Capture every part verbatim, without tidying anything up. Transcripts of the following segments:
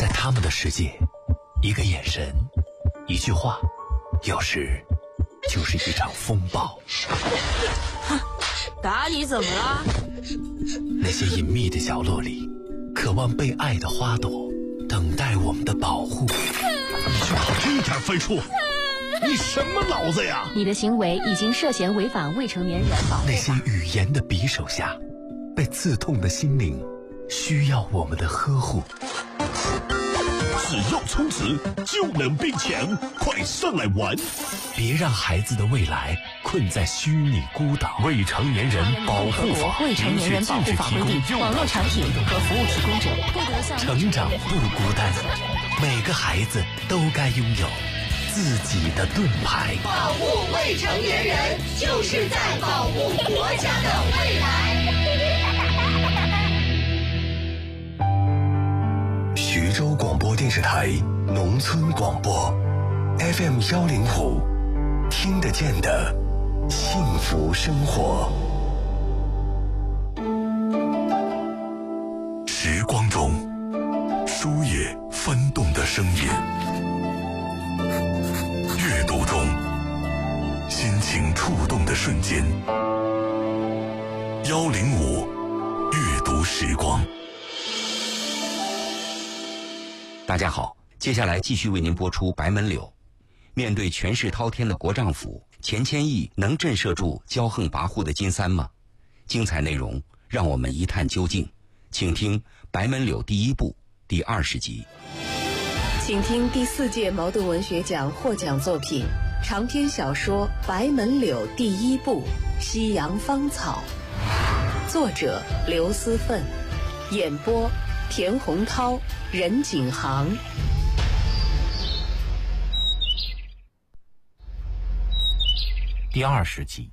他们的世界，一个眼神，一句话，有时就是一场风暴。 哼，打你怎么了？ 那些隐秘的角落里，渴望被爱的花朵，等待我们的保护。 你就靠这点分数？你什么脑子呀？ 你的行为已经涉嫌违反未成年人保护法。 那些语言的匕首下，被刺痛的心灵，需要我们的呵护。 只要充值就能变强，快上来玩！ 别让孩子的未来困在虚拟孤岛。未成年人保护法未成年人保护法规定，网络产品和服务提供者不得向成长不孤单，每个孩子都该拥有自己的盾牌。 保护未成年人，就是在保护国家的未来。 徐州广播电视台农村广播 F M 幺零五，听得见的幸福生活。时光中书页翻动的声音，阅读中心情触动的瞬间。幺零五阅读时光。 大家好，接下来继续为您播出《白门柳》。面对权势滔天的国丈府，钱谦益能震慑住骄横跋扈的金三吗？精彩内容让我们一探究竟，请听《白门柳》第一部第二十集。 请听第四届茅盾文学奖获奖作品长篇小说《白门柳》第一部《夕阳芳草》，作者刘思奋，演播田洪涛、任景航。 第二十集，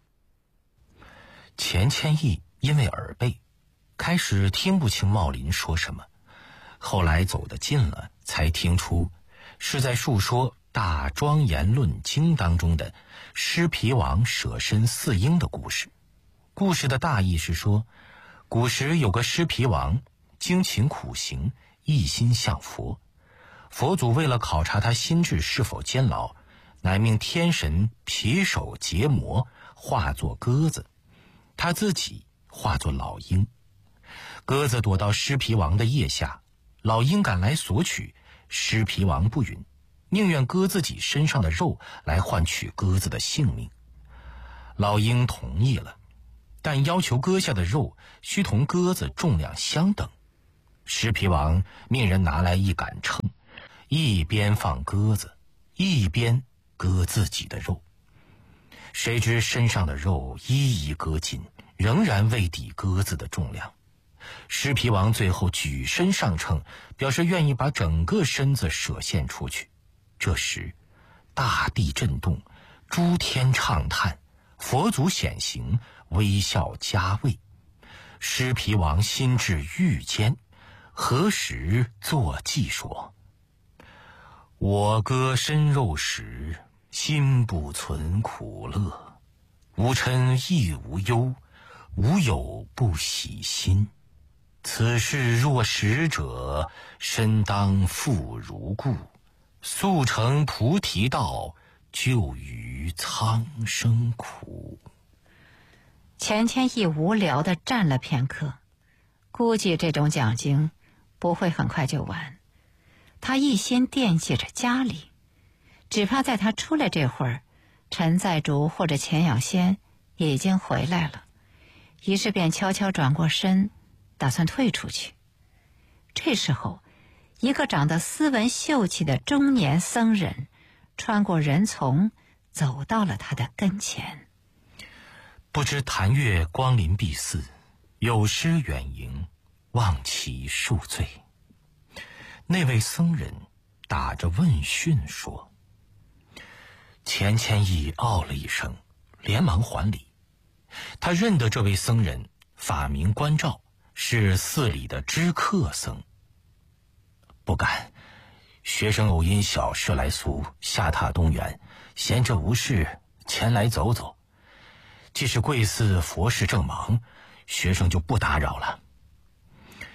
钱谦益因为耳背，开始听不清茂林说什么，后来走得近了，才听出是在述说《大庄严论经》当中的狮皮王舍身饲鹰的故事。故事的大意是说，古时有个狮皮王，精勤苦行，一心向佛。佛祖为了考察他心智是否坚牢，乃命天神皮首结魔，化作鸽子，他自己化作老鹰。鸽子躲到狮皮王的腋下，老鹰赶来索取，狮皮王不允，宁愿割自己身上的肉来换取鸽子的性命。老鹰同意了，但要求割下的肉须同鸽子重量相等。狮皮王命人拿来一杆秤，一边放鸽子，一边割自己的肉。谁知身上的肉一一割尽，仍然未抵鸽子的重量。狮皮王最后举身上秤，表示愿意把整个身子舍献出去。这时大地震动，诸天畅叹，佛祖显形，微笑加慰。狮皮王心至欲坚，何时作记说：我割身肉时，心不存苦乐，无嗔亦无忧，无有不喜心。此事若实者，身当复如故，速成菩提道，救于苍生苦。 钱谦益无聊地站了片刻，估计这种讲经不会很快就完。他一心惦记着家里，只怕在他出来这会儿，陈在竹或者钱养先已经回来了，于是便悄悄转过身，打算退出去。这时候，一个长得斯文秀气的中年僧人穿过人丛，走到了他的跟前。 不知谭月光临敝寺，有失远迎，望其恕罪。那位僧人打着问讯说。钱谦益哦了一声，连忙还礼。他认得这位僧人，法名关照，是寺里的知客僧。不敢，学生偶因小事来俗，下榻东园，闲着无事，前来走走。既是贵寺佛事正忙，学生就不打扰了。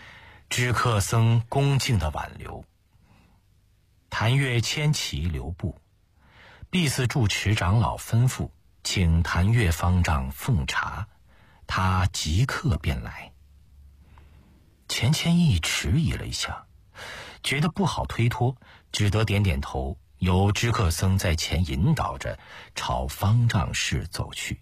知客僧恭敬的挽留。谭月牵旗留步，毕寺住持长老吩咐请谭月方丈奉茶，他即刻便来。钱谦益迟疑了一下，觉得不好推脱，只得点点头，由知客僧在前引导着朝方丈室走去。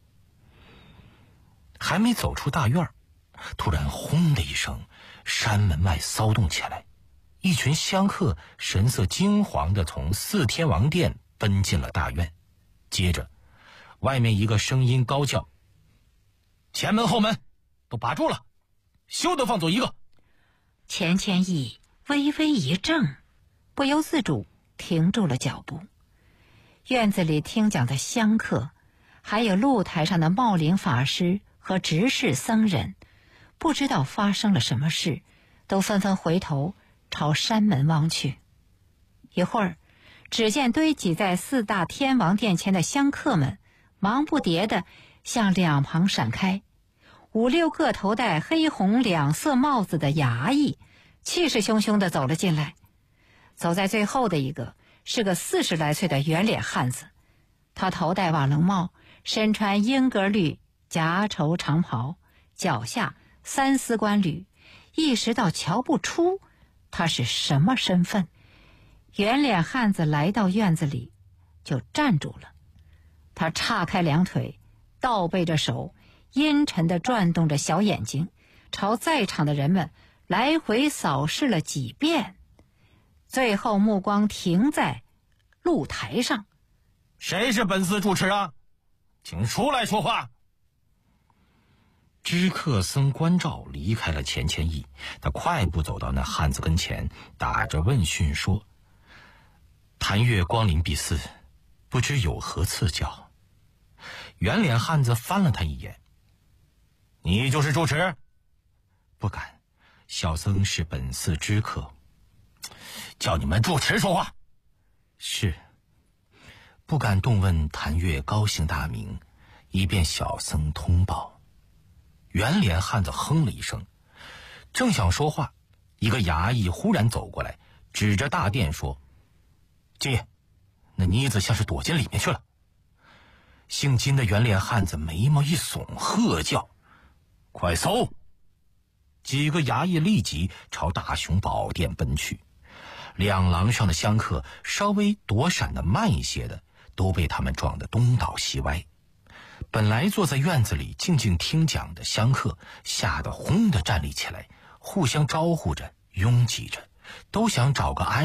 还没走出大院，突然轰的一声，山门外骚动起来，一群香客神色惊惶地从四天王殿奔进了大院。接着外面一个声音高叫：前门后门都把住了，休得放走一个。 钱谦益微微一怔，不由自主停住了脚步。院子里听讲的香客，还有露台上的茂林法师和执事僧人，不知道发生了什么事，都纷纷回头朝山门望去。一会儿，只见堆积在四大天王殿前的香客们忙不迭地向两旁闪开，五六个头戴黑红两色帽子的衙役气势汹汹地走了进来。走在最后的一个是个四十来岁的圆脸汉子，他头戴瓦楞帽，身穿英格绿夹绸长袍，脚下三丝冠履，一时倒瞧不出他是什么身份。圆脸汉子来到院子里就站住了，他岔开两腿，倒背着手，阴沉地转动着小眼睛，朝在场的人们来回扫视了几遍，最后目光停在露台上。 谁是本寺住持啊？请出来说话。知客僧关照离开了钱谦益，他快步走到那汉子跟前，打着问讯说：谭月光临敝寺，不知有何赐教？圆脸汉子翻了他一眼：你就是住持？不敢，小僧是本寺知客。叫你们住持说话。是。不敢动问谭月高姓大名，以便小僧通报。圆脸汉子哼了一声，正想说话，一个衙役忽然走过来，指着大殿说：金爷，那妮子像是躲进里面去了。姓金的圆脸汉子眉毛一耸，喝叫：快搜！几个衙役立即朝大雄宝殿奔去。两廊上的香客稍微躲闪的慢一些的，都被他们撞得东倒西歪。本来坐在院子里静静听讲的香客吓得轰地站立起来，互相招呼着，拥挤着，都想找个安